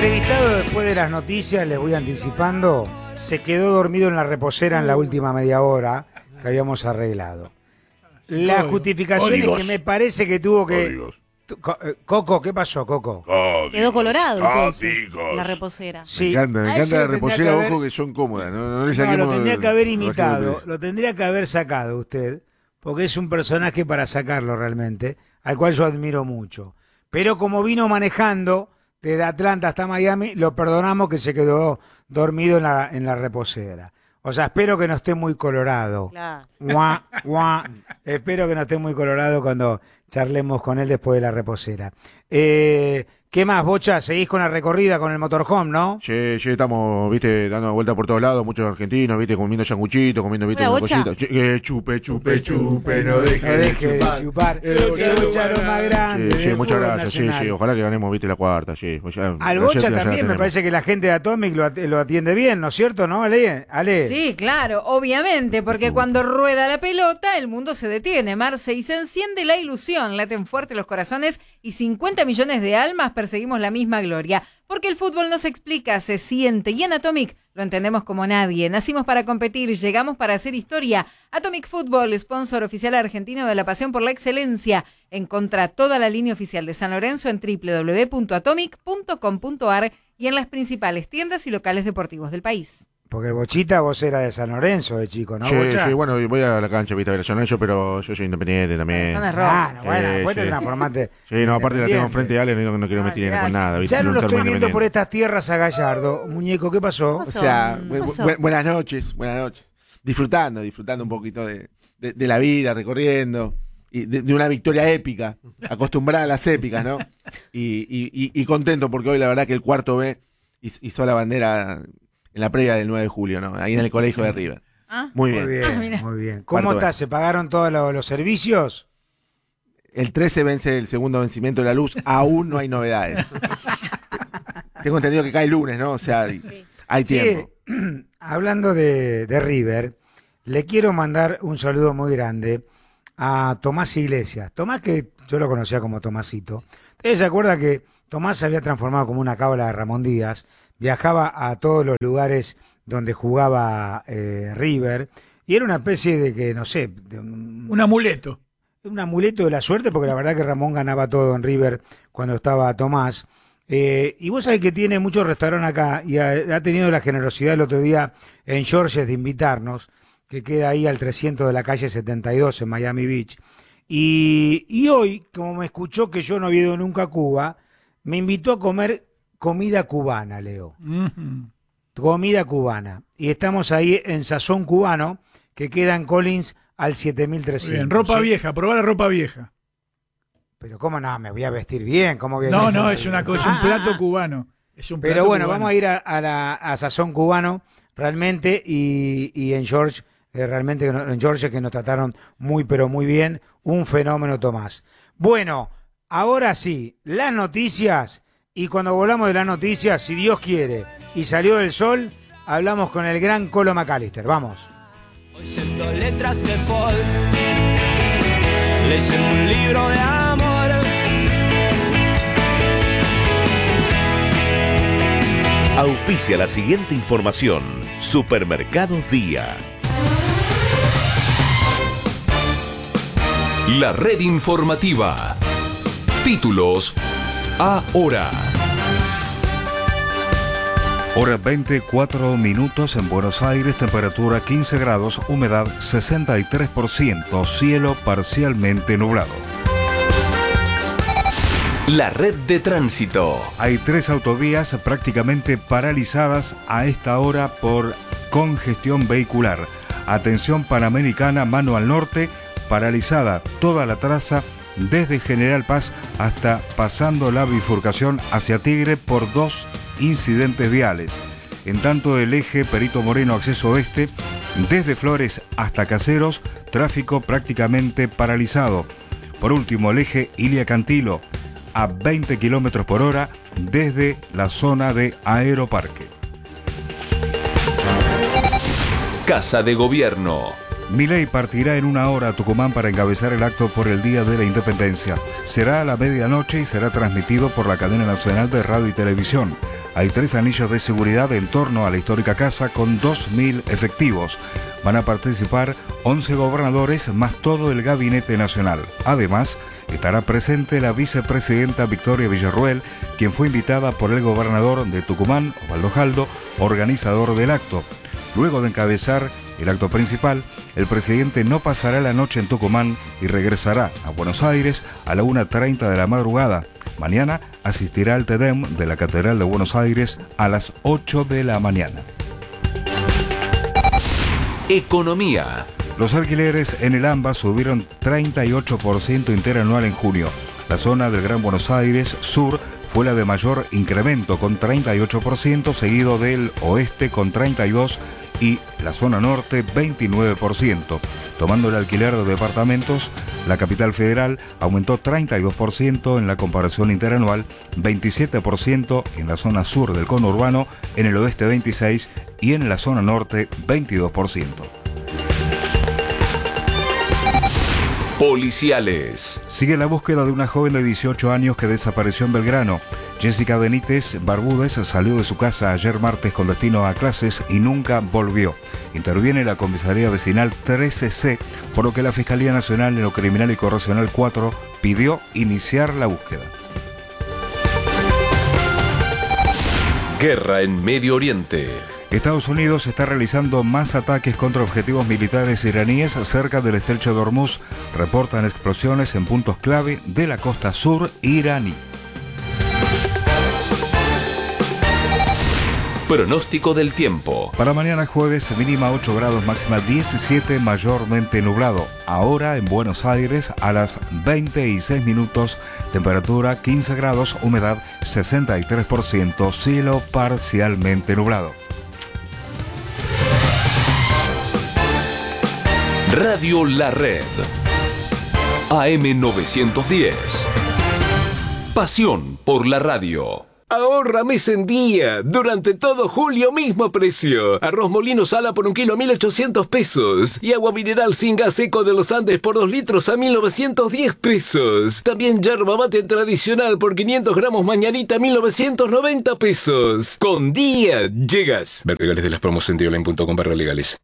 entrevistado después de las noticias, les voy anticipando, se quedó dormido en la reposera en la última media hora que habíamos arreglado. La justificación es que me parece que tuvo que... Coco, ¿qué pasó, Coco? Quedó colorado entonces, la reposera. Sí. Me encanta la reposera, ojo que son cómodas. No le saquemos lo tendría que haber imitado, lo tendría que haber sacado usted, porque es un personaje para sacarlo realmente, al cual yo admiro mucho. Pero como vino manejando desde Atlanta hasta Miami, lo perdonamos que se quedó dormido en la reposera. O sea, espero que no esté muy colorado. Claro. Espero que no esté muy colorado cuando charlemos con él después de la reposera. ¿Qué más, Bocha? Seguís con la recorrida con el motorhome, ¿no? Sí, estamos, viste, dando vuelta por todos lados, muchos argentinos, viste, comiendo sanguchitos, comiendo, viste, una cosita. Chupe, no deje de chupar. El Bocha lo más grande. Sí, muchas gracias, sí, ojalá que ganemos, viste, la cuarta, sí. Al Bocha también me parece que la gente de Atomic lo atiende bien, ¿no es cierto, no, Ale? Sí, claro, obviamente, porque cuando rueda la pelota, el mundo se detiene, Marce, y se enciende la ilusión, laten fuerte los corazones y 50 millones de almas perseguimos la misma gloria. Porque el fútbol no se explica, se siente, y en Atomic lo entendemos como nadie. Nacimos para competir, llegamos para hacer historia. Atomic Fútbol, sponsor oficial argentino de la pasión por la excelencia. Encontrá toda la línea oficial de San Lorenzo en www.atomic.com.ar y en las principales tiendas y locales deportivos del país. Porque el Bochita, vos eras de San Lorenzo, de chico, ¿no? Sí, Bocha? sí, bueno, voy a la cancha, viste, a ver San Lorenzo, pero yo soy independiente también. Bueno, después te transformaste. Sí, no, aparte la tengo enfrente de Ale, no quiero meter con nada, viste. Ya no lo estoy viendo por estas tierras a Gallardo. Muñeco, ¿qué pasó? O sea, buenas noches. Disfrutando un poquito de la vida, recorriendo, y de una victoria épica, acostumbrada a las épicas, ¿no? Y contento porque hoy la verdad que el cuarto B hizo la bandera en la previa del 9 de julio, ¿no? Ahí en el colegio de River. Muy bien. Muy bien. ¿Cómo está? ¿Se pagaron todos los servicios? El 13 vence el segundo vencimiento de la luz, aún no hay novedades. Tengo entendido que cae el lunes, ¿no? O sea, hay tiempo. Hablando de River, le quiero mandar un saludo muy grande a Tomás Iglesias. Tomás, que yo lo conocía como Tomasito. ¿Ustedes se acuerdan que Tomás se había transformado como una cábala de Ramón Díaz? Viajaba a todos los lugares donde jugaba River y era una especie de que, no sé... un amuleto. Un amuleto de la suerte, porque la verdad que Ramón ganaba todo en River cuando estaba Tomás. Y vos sabés que tiene muchos restaurantes acá y ha tenido la generosidad el otro día en Georges de invitarnos, que queda ahí al 300 de la calle 72 en Miami Beach. Y hoy, como me escuchó que yo no había ido nunca a Cuba, me invitó a comer comida cubana, Leo. Comida cubana. Y estamos ahí en Sazón Cubano, que queda en Collins al 7300. Bien, ropa vieja, probar la ropa vieja. Pero cómo no, me voy a vestir bien, ¿cómo voy a No, es una cosa, un plato cubano. Es un plato pero bueno, cubano. vamos a ir a Sazón Cubano, realmente, y en George, realmente en George que nos trataron muy, pero muy bien. Un fenómeno, Tomás. Bueno, ahora sí, las noticias. Y cuando volvamos de las noticias, si Dios quiere, y salió el sol, hablamos con el gran Colo McAllister. Vamos. Hoy siento letras de folk, leyendo un libro de amor. Auspicia la siguiente información. Supermercados Día. La red informativa. Títulos ahora. Hora 24 minutos en Buenos Aires, temperatura 15 grados, humedad 63%, cielo parcialmente nublado. La red de tránsito. Hay 3 autovías prácticamente paralizadas a esta hora por congestión vehicular. Atención Panamericana, mano al norte, paralizada toda la traza desde General Paz hasta pasando la bifurcación hacia Tigre por 2 incidentes viales. En tanto, el eje Perito Moreno acceso oeste, desde Flores hasta Caseros, tráfico prácticamente paralizado. Por último, el eje Ilia Cantilo a 20 km por hora desde la zona de Aeroparque. Casa de Gobierno. Milei partirá en 1 hora a Tucumán para encabezar el acto por el Día de la Independencia. Será a la medianoche y será transmitido por la cadena nacional de radio y televisión. Hay 3 anillos de seguridad en torno a la histórica casa con 2.000 efectivos. Van a participar 11 gobernadores más todo el gabinete nacional. Además, estará presente la vicepresidenta Victoria Villarruel, quien fue invitada por el gobernador de Tucumán, Osvaldo Jaldo, organizador del acto. Luego de encabezar el acto principal, el presidente no pasará la noche en Tucumán y regresará a Buenos Aires a la 1:30 de la madrugada. Mañana asistirá al Te Deum de la Catedral de Buenos Aires a las 8 de la mañana. Economía. Los alquileres en el AMBA subieron 38% interanual en junio. La zona del Gran Buenos Aires Sur fue la de mayor incremento con 38%, seguido del oeste con 32% y la zona norte 29%. Tomando el alquiler de departamentos, la capital federal aumentó 32% en la comparación interanual, 27% en la zona sur del conurbano, en el oeste 26% y en la zona norte 22%. Policiales. Sigue la búsqueda de una joven de 18 años que desapareció en Belgrano. Jessica Benítez Barbúdez salió de su casa ayer martes con destino a clases y nunca volvió. Interviene la comisaría vecinal 13C, por lo que la Fiscalía Nacional en lo Criminal y Correccional 4 pidió iniciar la búsqueda. Guerra en Medio Oriente. Estados Unidos está realizando más ataques contra objetivos militares iraníes cerca del estrecho de Hormuz. Reportan explosiones en puntos clave de la costa sur iraní. Pronóstico del tiempo. Para mañana jueves, mínima 8 grados, máxima 17, mayormente nublado. Ahora en Buenos Aires a las 20:06 minutos, temperatura 15 grados, humedad 63%, cielo parcialmente nublado. Radio La Red. AM 910. Pasión por la radio. Ahorra mes en día. Durante todo julio, mismo precio. Arroz molino sala por 1 kilo, 1.800 pesos. Y agua mineral sin gas seco de los Andes por 2 litros a 1.910 pesos. También yerba mate tradicional por 500 gramos mañanita, 1.990 pesos. Con día llegas. Ver legales de las promos en dioline.com/legales.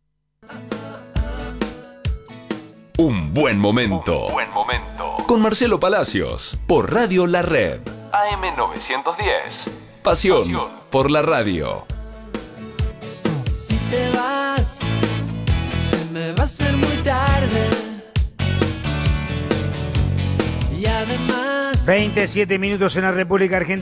Un buen momento. Con Marcelo Palacios. Por Radio La Red. AM 910. Pasión por la radio. Si te vas, se me va a hacer muy tarde. Y además 27 minutos en la República Argentina.